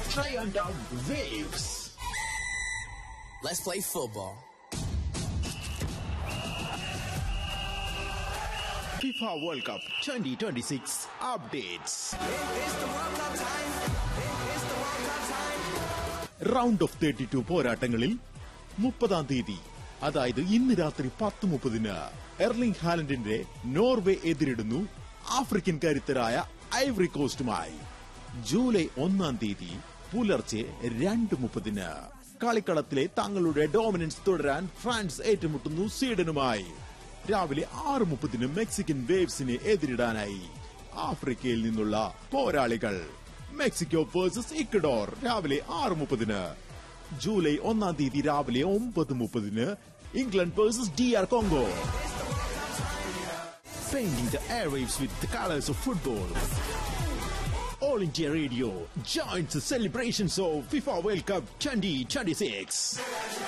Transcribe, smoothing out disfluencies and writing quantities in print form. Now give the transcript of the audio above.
Triumph Waves. Let's play football. FIFA World Cup 2026 updates. It's the World Cup time. It's the World Cup time. Round of 32 പോരാട്ടങ്ങളിൽ 30-ാം തീയതി, അതായത് ഇന്ന് രാത്രി 10:30 Erling ഹാലൻഡിന്റെ Norway എതിരിടുന്നു African കരുത്തരായ Ivory കോസ്റ്റുമായി. July 1-ാം തീയതി പുലർച്ചെ 2:30 കളിക്കളത്തിലെ തങ്ങളുടെ dominance തുടരാൻ ഫ്രാൻസ് ഏറ്റുമുട്ടുന്നു സ്വീഡനുമായി. രാവിലെ 6:30 മെക്സിക്കൻ വേവ്സിനെ എതിരിടാനായി ആഫ്രിക്കയിൽ നിന്നുള്ള പോരാളികൾ. മെക്സിക്കോ വേഴ്സസ് ഇക്വഡോർ രാവിലെ 6:30. ജൂലൈ 1-ാം തീയതി രാവിലെ 9:30 England versus DR Congo. Painting the airwaves with the colors of football. All India Radio joins the celebrations of FIFA World Cup 2026.